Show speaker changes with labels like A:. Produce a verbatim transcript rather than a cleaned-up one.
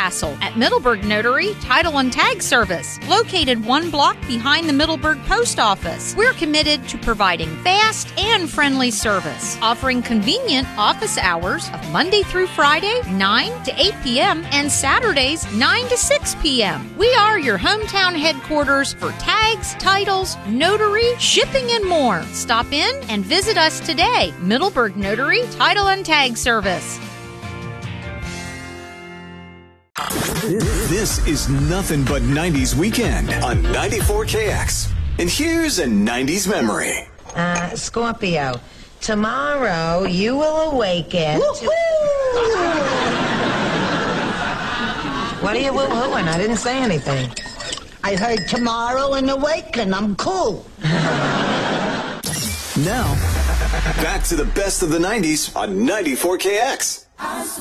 A: hassle at Middleburg Notary Title and Tag Service, located one block behind the Middleburg Post Office. We're committed to providing fast and friendly service, offering convenient office hours of Monday through Friday, nine to eight p.m., and Saturdays, nine to six p.m. We are your hometown headquarters for tags, titles, notary, shipping, and more. Stop in and visit us today. Middleburg Notary Title and Tag Service.
B: This is nothing but nineties weekend on ninety-four K X. And here's a nineties memory.
C: Uh, Scorpio, tomorrow you will awaken. To... What are you woo-hooing? I didn't say anything.
D: I heard tomorrow and awaken. I'm cool.
B: Now, back to the best of the nineties on ninety-four K X.